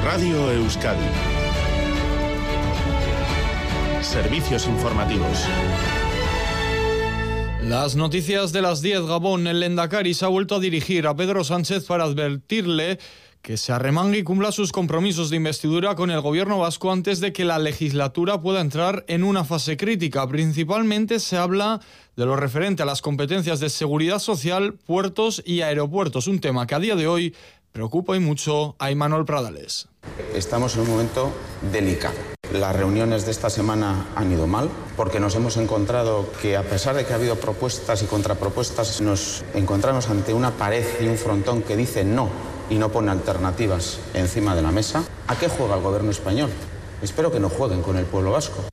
Radio Euskadi. Servicios informativos. Las noticias de las 10. Gabón. El Lehendakari se ha vuelto a dirigir a Pedro Sánchez para advertirle que se arremangue y cumpla sus compromisos de investidura con el gobierno vasco antes de que la legislatura pueda entrar en una fase crítica. Principalmente se habla de lo referente a las competencias de seguridad social, puertos y aeropuertos, un tema que a día de hoy preocupa y mucho a Imanol Pradales. Estamos en un momento delicado. Las reuniones de esta semana han ido mal porque nos hemos encontrado que, a pesar de que ha habido propuestas y contrapropuestas, nos encontramos ante una pared y un frontón que dice no y no pone alternativas encima de la mesa. ¿A qué juega el gobierno español? Espero que no jueguen con el pueblo vasco.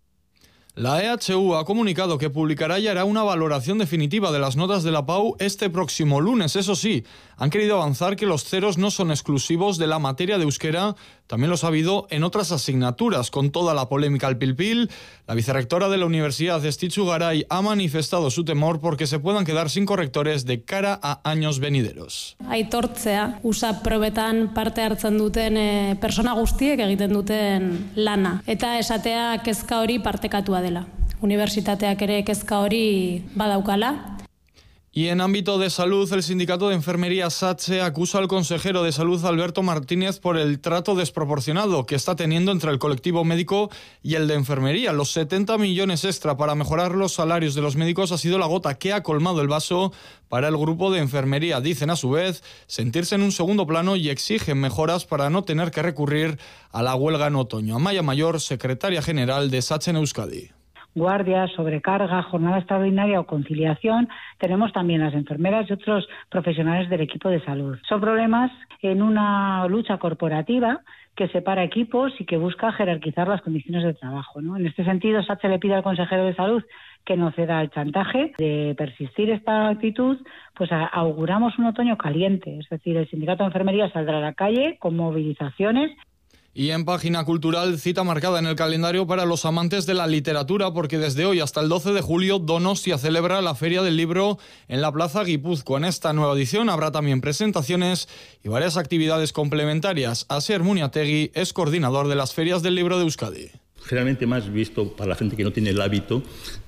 La EHU ha comunicado que publicará y hará una valoración definitiva de las notas de la PAU este próximo lunes. Eso sí, han querido avanzar que los ceros no son exclusivos de la materia de euskera, también los ha habido en otras asignaturas. Con toda la polémica al pil-pil, la vicerrectora de la Universidad, Estitxu Garay, ha manifestado su temor porque se puedan quedar sin correctores de cara a años venideros. Aitortzea, USA probetan parte hartzen duten persona guztiek egiten duten lana. Eta esatea kezka hori partekatua dela. Unibertsitateak ere kezka hori badaukala. Y en ámbito de salud, el sindicato de enfermería SATSE acusa al consejero de Salud, Alberto Martínez, por el trato desproporcionado que está teniendo entre el colectivo médico y el de enfermería. Los 70 millones extra para mejorar los salarios de los médicos ha sido la gota que ha colmado el vaso para el grupo de enfermería. Dicen, a su vez, sentirse en un segundo plano y exigen mejoras para no tener que recurrir a la huelga en otoño. Amaya Mayor, secretaria general de SATSE en Euskadi. Guardias, sobrecarga, jornada extraordinaria o conciliación, tenemos también las enfermeras y otros profesionales del equipo de salud. Son problemas en una lucha corporativa que separa equipos y que busca jerarquizar las condiciones de trabajo, ¿no? En este sentido, SATSE le pide al consejero de Salud que no ceda al chantaje. De persistir esta actitud, pues auguramos un otoño caliente, es decir, el sindicato de enfermería saldrá a la calle con movilizaciones. Y en página cultural, cita marcada en el calendario para los amantes de la literatura, porque desde hoy hasta el 12 de julio Donostia celebra la Feria del Libro en la Plaza Guipúzcoa. En esta nueva edición habrá también presentaciones y varias actividades complementarias. Asier Muniategui es coordinador de las Ferias del Libro de Euskadi. Generalmente más visto para la gente que no tiene el hábito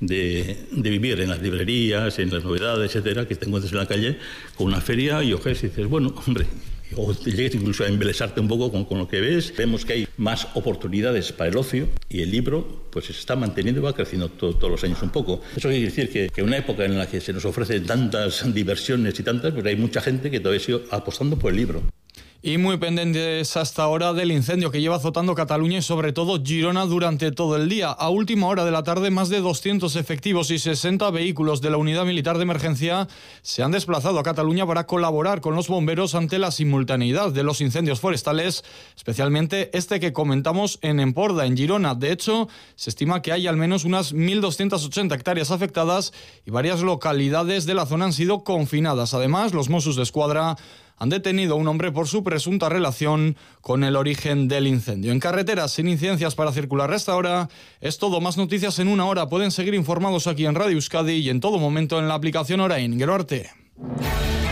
de vivir en las librerías, en las novedades, etcétera, que te encuentres en la calle con una feria y ojes y dices, bueno, hombre, o te llegues incluso a embelesarte un poco con lo que ves. Vemos que hay más oportunidades para el ocio y el libro pues se está manteniendo y va creciendo todos los años un poco. Eso quiere decir que en una época en la que se nos ofrecen tantas diversiones y tantas, pues hay mucha gente que todavía sigue apostando por el libro. Y muy pendientes hasta ahora del incendio que lleva azotando Cataluña y sobre todo Girona durante todo el día. A última hora de la tarde, más de 200 efectivos y 60 vehículos de la Unidad Militar de Emergencia se han desplazado a Cataluña para colaborar con los bomberos ante la simultaneidad de los incendios forestales, especialmente este que comentamos en Emporda, en Girona. De hecho, se estima que hay al menos unas 1.280 hectáreas afectadas y varias localidades de la zona han sido confinadas. Además, los Mossos d'Esquadra han detenido a un hombre por su presunta relación con el origen del incendio. En carreteras sin incidencias para circular hasta ahora es todo. Más noticias en una hora. Pueden seguir informados aquí en Radio Euskadi y en todo momento en la aplicación Orain. Gero arte.